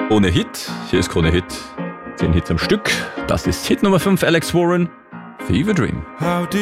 ohne Hit. Hier ist Krone Hit. 10 Hits am Stück. Das ist Hit Nummer 5, Alex Warren, Fever Dream.